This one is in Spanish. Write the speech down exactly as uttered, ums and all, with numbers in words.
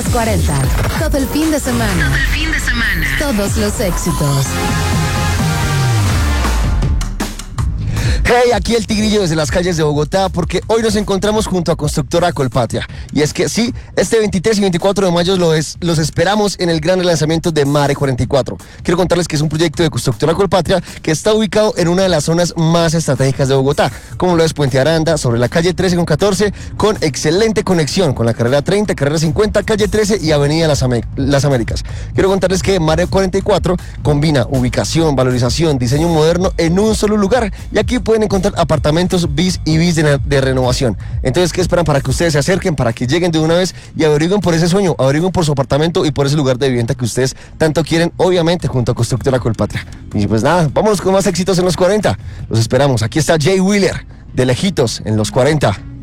cuarenta. Todo el fin de semana. Todo el fin de semana. Todos los éxitos. Hey, aquí el Tigrillo desde las calles de Bogotá, porque hoy nos encontramos junto a Constructora Colpatria. Y es que sí, este veintitrés y veinticuatro de mayo lo es, los esperamos en el gran lanzamiento de Mare cuarenta y cuatro. Quiero contarles que es un proyecto de Constructora Colpatria que está ubicado en una de las zonas más estratégicas de Bogotá, como lo es Puente Aranda, sobre la calle trece con catorce, con excelente conexión con la carrera treinta, carrera cincuenta, calle trece y avenida Las, Am- Las Américas. Quiero contarles que Mare cuarenta y cuatro combina ubicación, valorización, diseño moderno en un solo lugar, y aquí pueden encontrar apartamentos bis y bis de, de renovación. Entonces, ¿qué esperan para que ustedes se acerquen, para que lleguen de una vez y averigüen por ese sueño, averigüen por su apartamento y por ese lugar de vivienda que ustedes tanto quieren, obviamente junto a Constructora Colpatria? Y pues nada, vamos con más éxitos en los cuarenta. Los esperamos. Aquí está Jay Wheeler, de lejitos, en los cuarenta.